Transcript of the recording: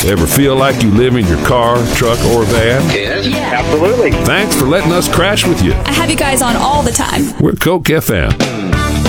Ever feel like you live in your car, truck, or van? Yes. Yeah. Absolutely. Thanks for letting us crash with you. I have you guys on all the time. We're Coke FM.